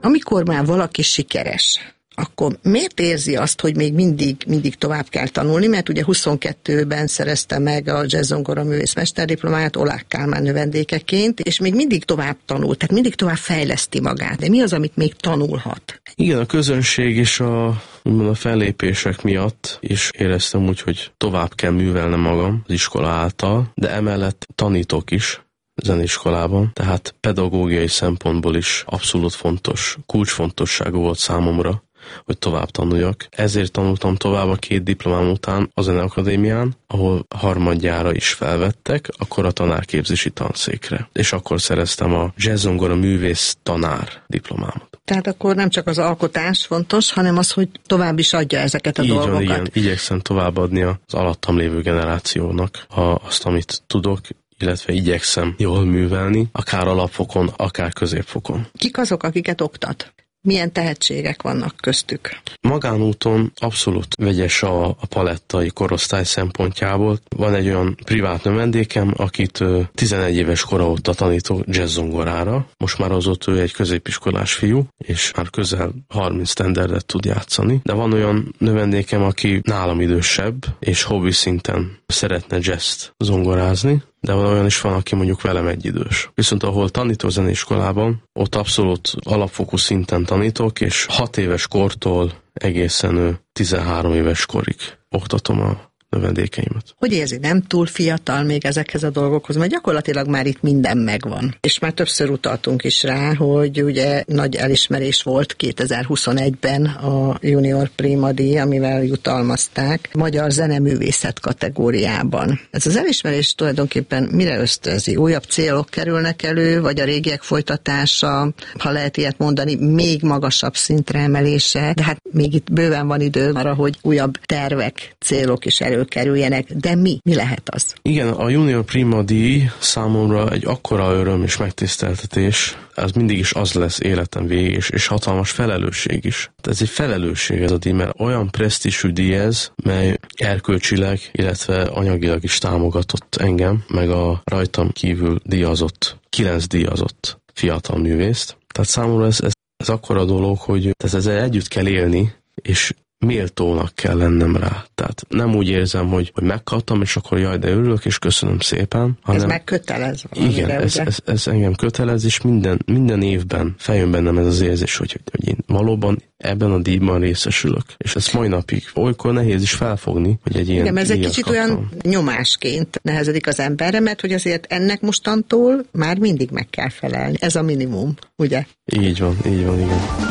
amikor már valaki sikeres, akkor miért érzi azt, hogy még mindig tovább kell tanulni, mert ugye 22-ben szerezte meg a jazz-zongora művész mesterdiplomáját Oláh Kálmán növendékeként, és még mindig tovább tanul, tehát mindig tovább fejleszti magát. De mi az, amit még tanulhat? Igen, a közönség és a fellépések miatt is éreztem úgy, hogy tovább kell művelnem magam az iskola által, de emellett tanítok is zeneiskolában, tehát pedagógiai szempontból is abszolút fontos, kulcsfontosságú volt számomra, hogy tovább tanuljak. Ezért tanultam tovább a 2 diplomám után a Zeneakadémián, ahol harmadjára is felvettek, akkor a tanárképzési tanszékre. És akkor szereztem a jazz-zongora művész tanár diplomámat. Tehát akkor nem csak az alkotás fontos, hanem az, hogy tovább is adja ezeket a dolgokat. Van, igen. Igyekszem továbbadni az alattam lévő generációnak azt, amit tudok, illetve igyekszem jól művelni, akár alapfokon, akár középfokon. Kik azok, akiket oktat? Milyen tehetségek vannak köztük? Magánúton abszolút vegyes a palettai korosztály szempontjából. Van egy olyan privát növendékem, akit 11 éves kora óta tanítok jazz-zongorára. Most már azóta ő egy középiskolás fiú, és már közel 30 standardet tud játszani. De van olyan növendékem, aki nálam idősebb, és hobbi szinten szeretne jazzt zongorázni. De olyan is van, aki mondjuk velem egyidős. Viszont ahol tanítok zeneiskolában, ott abszolút alapfokú szinten tanítok, és 6 éves kortól egészen 13 éves korig oktatom a növendékeimet. Hogy érzi, nem túl fiatal még ezekhez a dolgokhoz, mert gyakorlatilag már itt minden megvan. És már többször utaltunk is rá, hogy ugye nagy elismerés volt 2021-ben a Junior Prima díj, amivel jutalmazták magyar zeneművészet kategóriában. Ez az elismerés tulajdonképpen mire ösztönzi? Újabb célok kerülnek elő, vagy a régiek folytatása, ha lehet ilyet mondani, még magasabb szintre emelése, de hát még itt bőven van idő arra, hogy újabb tervek, célok is kerüljenek, de mi lehet az? Igen, a Junior Prima díj számomra egy akkora öröm és megtiszteltetés, ez mindig is az lesz életem végig, és hatalmas felelősség is. Ez egy felelősség ez a díj, mert olyan presztízsű díj ez, mely erkölcsileg, illetve anyagilag is támogatott engem, meg a rajtam kívül 9 díjazott fiatal művészt. Tehát számomra ez akkora dolog, hogy ezzel együtt kell élni, és méltónak kell lennem rá. Tehát nem úgy érzem, hogy megkaptam, és akkor jaj, de örülök, és köszönöm szépen. Hanem, ez meg kötelez valamire, igen, ez engem kötelez, és minden évben feljön bennem ez az érzés, hogy én valóban ebben a díjban részesülök. És ez mai napig olykor nehéz is felfogni, hogy egy ilyen igen, ez egy kicsit kaptam. olyan nyomásként nehezedik az emberre, mert hogy azért ennek mostantól már mindig meg kell felelni. Ez a minimum, ugye? Így van, igen.